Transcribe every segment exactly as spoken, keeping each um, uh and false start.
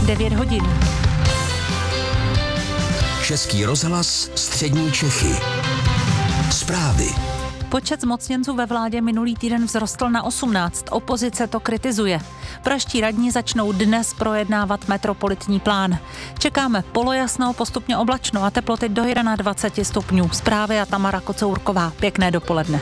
devět hodin. Český rozhlas Střední Čechy. Zprávy. Počet zmocněnců ve vládě minulý týden vzrostl na osmnáct. Opozice to kritizuje. Pražští radní začnou dnes projednávat metropolitní plán. Čekáme polojasno, postupně oblačno a teploty do dvacet jedna stupňů. Zprávy a Tamara Kocourková. Pěkné dopoledne.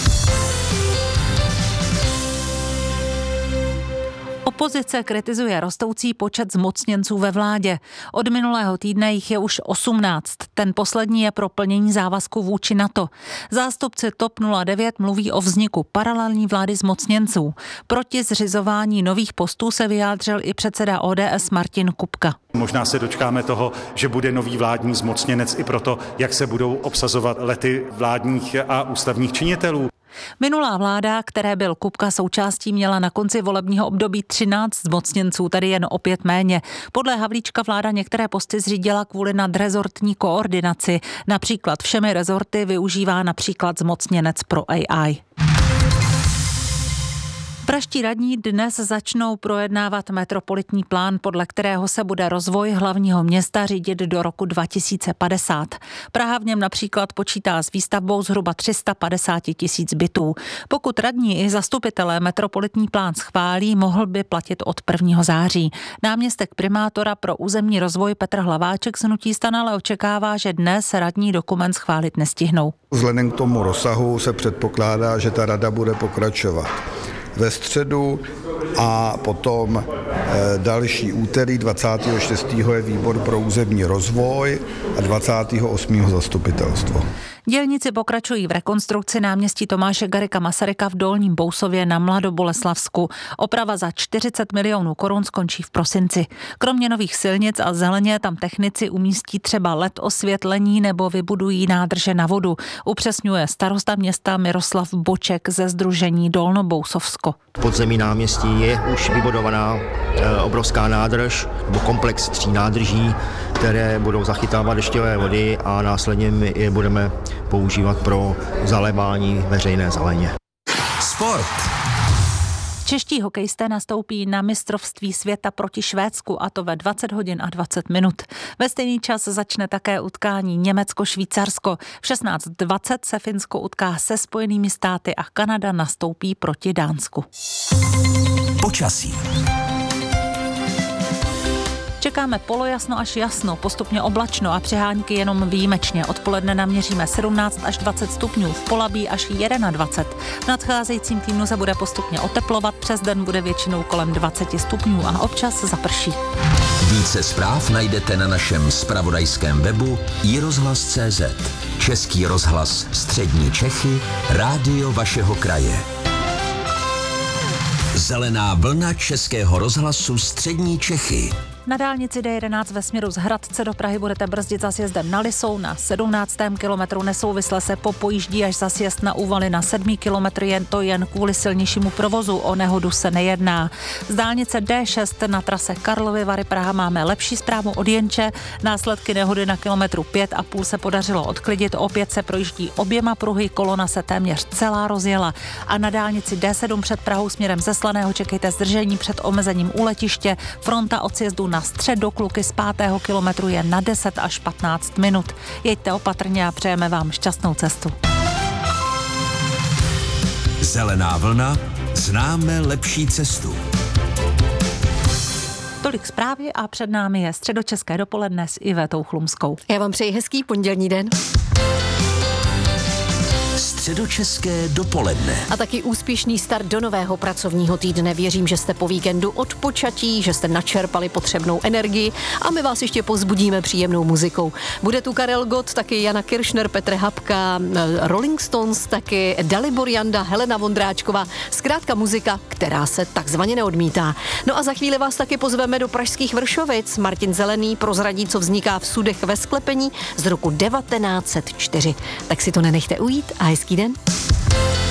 Opozice kritizuje rostoucí počet zmocněnců ve vládě. Od minulého týdne jich je už osmnáct. Ten poslední je pro plnění závazku vůči NATO. Zástupci TOP nula devět mluví o vzniku paralelní vlády zmocněnců. Proti zřizování nových postů se vyjádřil i předseda O D S Martin Kupka. Možná se dočkáme toho, že bude nový vládní zmocněnec i proto, jak se budou obsazovat lety vládních a ústavních činitelů. Minulá vláda, které byl Kupka součástí, měla na konci volebního období třináct zmocněnců, tady jen o pět méně. Podle Havlíčka vláda některé posty zřídila kvůli nadrezortní koordinaci. Například všemi rezorty využívá například zmocněnec pro A I. Pražští radní dnes začnou projednávat metropolitní plán, podle kterého se bude rozvoj hlavního města řídit do roku dva tisíce padesát. Praha v něm například počítá s výstavbou zhruba tři sta padesát tisíc bytů. Pokud radní i zastupitelé metropolitní plán schválí, mohl by platit od prvního září. Náměstek primátora pro územní rozvoj Petr Hlaváček z hnutí STAN ale očekává, že dnes radní dokument schválit nestihnou. Vzhledem k tomu rozsahu se předpokládá, že ta rada bude pokračovat ve středu a potom e, další úterý dvacátého šestého je výbor pro územní rozvoj a dvacátého osmého zastupitelstvo. Dělníci pokračují v rekonstrukci náměstí Tomáše Garrigua Masaryka v Dolním Bousově na Mladoboleslavsku. Oprava za čtyřicet milionů korun skončí v prosinci. Kromě nových silnic a zeleně tam technici umístí třeba L E D osvětlení nebo vybudují nádrže na vodu. Upřesňuje starosta města Miroslav Boček ze sdružení Dolnobousovsko. Podzemí náměstí je už vybudovaná e, obrovská nádrž nebo komplex tří nádrží, které budou zachytávat dešťové vody a následně my je budeme používat pro zalévání veřejné zeleně. Sport. Čeští hokejisté nastoupí na mistrovství světa proti Švédsku, a to ve dvacet hodin a dvacet minut. Ve stejný čas začne také utkání Německo-Švýcarsko. V šestnáct dvacet se Finsko utká se Spojenými státy a Kanada nastoupí proti Dánsku. Počasí. Čekáme polojasno až jasno, postupně oblačno a přehánky jenom výjimečně. Odpoledne naměříme sedmnáct až dvacet stupňů, v Polabí až dvacet jedna. V nadcházejícím týdnu se bude postupně oteplovat, přes den bude většinou kolem dvacet stupňů a občas zaprší. Více zpráv najdete na našem zpravodajském webu i rozhlas tečka cé zet. Český rozhlas Střední Čechy, rádio vašeho kraje. Zelená vlna Českého rozhlasu Střední Čechy. Na dálnici D jedenáct ve směru z Hradce do Prahy budete brzdit za sjezdem na Lisou, na sedmnáctém kilometru nesouvisle se popojíždí až za sjezd na Úvaly na sedmý kilometr, jen to jen kvůli silnějšímu provozu, o nehodu se nejedná. Z dálnice D šest na trase Karlovy Vary Praha máme lepší zprávu od Jenče, následky nehody na kilometru pět a půl se podařilo odklidit, opět se projíždí oběma pruhy, kolona se téměř celá rozjela a na dálnici D sedm před Prahou směrem ze Slaného čekejte zdržení před omezením u letiště, fronta od sjezdu na střed do Kluky z pátého kilometru je na deset až patnáct minut. Jeďte opatrně a přejeme vám šťastnou cestu. Zelená vlna, známe lepší cestu. Tolik zprávy a před námi je středočeské dopoledne s Ivetou Chlumskou. Já vám přeji hezký pondělní den. Středočeské dopoledne. A taky úspěšný start do nového pracovního týdne. Věřím, že jste po víkendu odpočatí, že jste načerpali potřebnou energii a my vás ještě pozbudíme příjemnou muzikou. Bude tu Karel Gott, taky Jana Kiršner, Petr Habka, Rolling Stones, taky Dalibor Janda, Helena Vondráčková. Zkrátka muzika, která se takzvaně neodmítá. No a za chvíli vás taky pozveme do pražských Vršovic. Martin Zelený prozradí, co vzniká v sudech ve sklepení z roku devatenáct set čtyři. Tak si to nenechte ujít a hezký den.